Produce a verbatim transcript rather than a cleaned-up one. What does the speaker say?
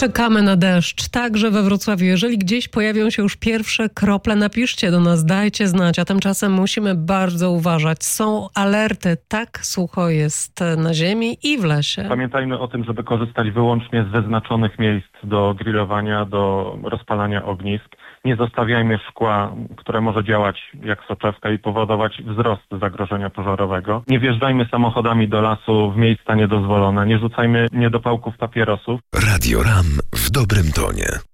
Czekamy na deszcz, także we Wrocławiu. Jeżeli gdzieś pojawią się już pierwsze krople, napiszcie do nas, dajcie znać, a tymczasem musimy bardzo uważać. Są alerty, tak sucho jest na ziemi i w lesie. Pamiętajmy o tym, żeby korzystać wyłącznie z wyznaczonych miejsc do grillowania, do rozpalania ognisk. Nie zostawiajmy szkła, które może działać jak soczewka i powodować wzrost zagrożenia pożarowego. Nie wjeżdżajmy samochodami do lasu w miejsca niedozwolone. Nie rzucajmy niedopałków papierosów. Radio RAM w dobrym tonie.